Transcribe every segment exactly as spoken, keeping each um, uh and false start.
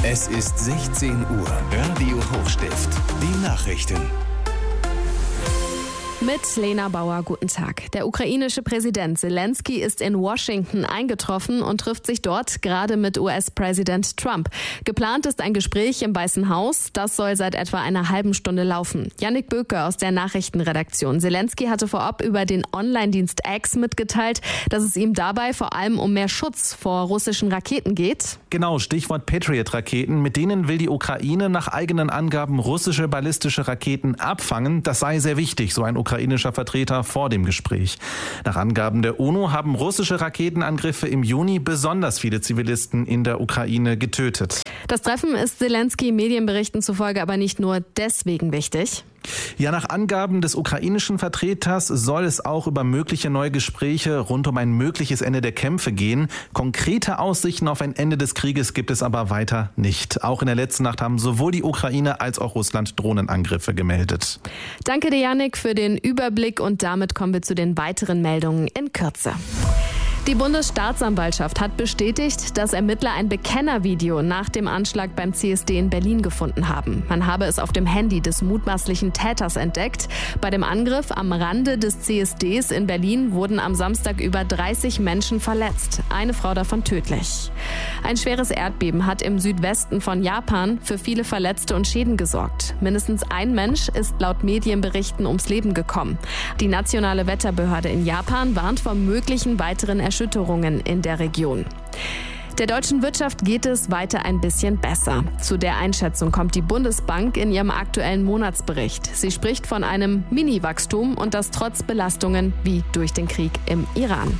Es ist sechzehn Uhr. Radio Hochstift. Die Nachrichten. Mit Lena Bauer, guten Tag. Der ukrainische Präsident Zelensky ist in Washington eingetroffen und trifft sich dort gerade mit U S-Präsident Trump. Geplant ist ein Gespräch im Weißen Haus. Das soll seit etwa einer halben Stunde laufen. Jannik Böke aus der Nachrichtenredaktion. Zelensky hatte vorab über den Online-Dienst X mitgeteilt, dass es ihm dabei vor allem um mehr Schutz vor russischen Raketen geht. Genau, Stichwort Patriot-Raketen. Mit denen will die Ukraine nach eigenen Angaben russische ballistische Raketen abfangen. Das sei sehr wichtig, so ein ukrainischer Vertreter vor dem Gespräch. Nach Angaben der UNO haben russische Raketenangriffe im Juni besonders viele Zivilisten in der Ukraine getötet. Das Treffen ist Zelensky Medienberichten zufolge aber nicht nur deswegen wichtig. Ja, nach Angaben des ukrainischen Vertreters soll es auch über mögliche neue Gespräche rund um ein mögliches Ende der Kämpfe gehen. Konkrete Aussichten auf ein Ende des Krieges gibt es aber weiter nicht. Auch in der letzten Nacht haben sowohl die Ukraine als auch Russland Drohnenangriffe gemeldet. Danke dir, Jannik, für den Überblick und damit kommen wir zu den weiteren Meldungen in Kürze. Die Bundesstaatsanwaltschaft hat bestätigt, dass Ermittler ein Bekennervideo nach dem Anschlag beim C S D in Berlin gefunden haben. Man habe es auf dem Handy des mutmaßlichen Täters entdeckt. Bei dem Angriff am Rande des C S Ds in Berlin wurden am Samstag über dreißig Menschen verletzt, eine Frau davon tödlich. Ein schweres Erdbeben hat im Südwesten von Japan für viele Verletzte und Schäden gesorgt. Mindestens ein Mensch ist laut Medienberichten ums Leben gekommen. Die nationale Wetterbehörde in Japan warnt vor möglichen weiteren Erschütterungen in der Region. Der deutschen Wirtschaft geht es weiter ein bisschen besser. Zu der Einschätzung kommt die Bundesbank in ihrem aktuellen Monatsbericht. Sie spricht von einem Mini-Wachstum und das trotz Belastungen wie durch den Krieg im Iran.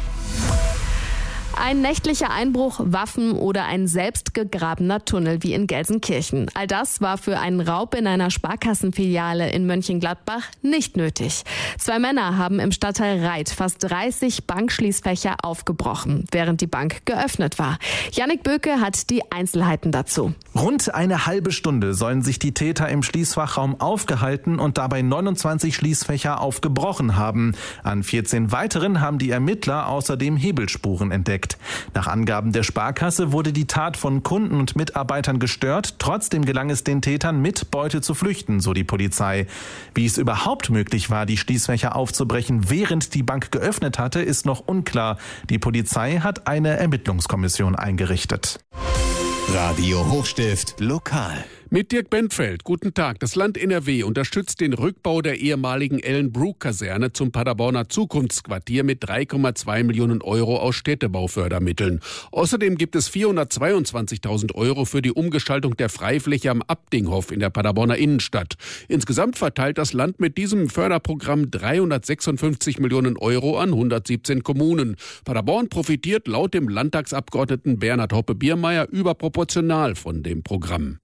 Ein nächtlicher Einbruch, Waffen oder ein selbstgegrabener Tunnel wie in Gelsenkirchen. All das war für einen Raub in einer Sparkassenfiliale in Mönchengladbach nicht nötig. Zwei Männer haben im Stadtteil Reit fast dreißig Bankschließfächer aufgebrochen, während die Bank geöffnet war. Jannik Böke hat die Einzelheiten dazu. Rund eine halbe Stunde sollen sich die Täter im Schließfachraum aufgehalten und dabei neunundzwanzig Schließfächer aufgebrochen haben. An vierzehn weiteren haben die Ermittler außerdem Hebelspuren entdeckt. Nach Angaben der Sparkasse wurde die Tat von Kunden und Mitarbeitern gestört. Trotzdem gelang es den Tätern, mit Beute zu flüchten, so die Polizei. Wie es überhaupt möglich war, die Schließfächer aufzubrechen, während die Bank geöffnet hatte, ist noch unklar. Die Polizei hat eine Ermittlungskommission eingerichtet. Radio Hochstift lokal. Mit Dirk Bentfeld. Guten Tag. Das Land N R W unterstützt den Rückbau der ehemaligen Ellenbrook-Kaserne zum Paderborner Zukunftsquartier mit drei Komma zwei Millionen Euro aus Städtebaufördermitteln. Außerdem gibt es vierhundertzweiundzwanzigtausend Euro für die Umgestaltung der Freifläche am Abdinghof in der Paderborner Innenstadt. Insgesamt verteilt das Land mit diesem Förderprogramm dreihundertsechsundfünfzig Millionen Euro an hundertsiebzehn Kommunen. Paderborn profitiert laut dem Landtagsabgeordneten Bernhard Hoppe-Biermeier überproportional von dem Programm.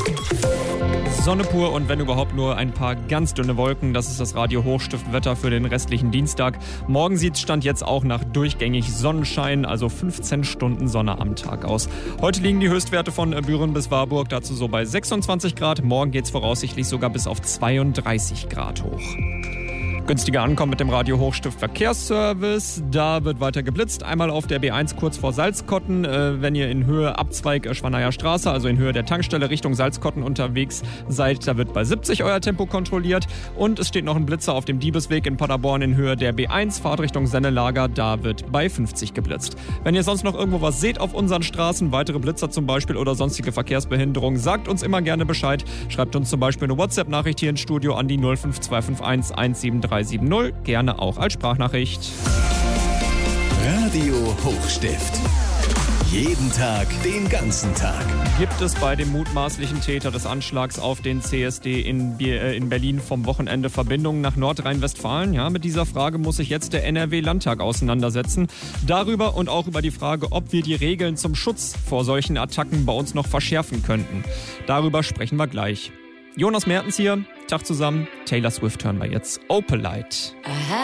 Sonne pur und wenn überhaupt nur ein paar ganz dünne Wolken. Das ist das Radio Hochstift-Wetter für den restlichen Dienstag. Morgen sieht es Stand jetzt auch nach durchgängig Sonnenschein, also fünfzehn Stunden Sonne am Tag aus. Heute liegen die Höchstwerte von Büren bis Warburg dazu so bei sechsundzwanzig Grad. Morgen geht es voraussichtlich sogar bis auf zweiunddreißig Grad hoch. Günstiger ankommen mit dem Radio Hochstift Verkehrsservice. Da wird weiter geblitzt. Einmal auf der B eins kurz vor Salzkotten. Äh, wenn ihr in Höhe Abzweig äh, Schwaneyer Straße, also in Höhe der Tankstelle Richtung Salzkotten unterwegs seid, da wird bei siebzig euer Tempo kontrolliert. Und es steht noch ein Blitzer auf dem Diebesweg in Paderborn in Höhe der B eins, Fahrtrichtung Sennelager. Da wird bei fünfzig geblitzt. Wenn ihr sonst noch irgendwo was seht auf unseren Straßen, weitere Blitzer zum Beispiel oder sonstige Verkehrsbehinderungen, sagt uns immer gerne Bescheid. Schreibt uns zum Beispiel eine WhatsApp-Nachricht hier ins Studio an die null fünf zwei fünf eins eins sieben drei sieben null, gerne auch als Sprachnachricht. Radio Hochstift. Jeden Tag, den ganzen Tag. Gibt es bei dem mutmaßlichen Täter des Anschlags auf den C S D in, äh, in Berlin vom Wochenende Verbindungen nach Nordrhein-Westfalen? Ja, mit dieser Frage muss sich jetzt der N R W-Landtag auseinandersetzen. Darüber und auch über die Frage, ob wir die Regeln zum Schutz vor solchen Attacken bei uns noch verschärfen könnten. Darüber sprechen wir gleich. Jonas Mertens hier, Tag zusammen. Taylor Swift hören wir jetzt. Opalite.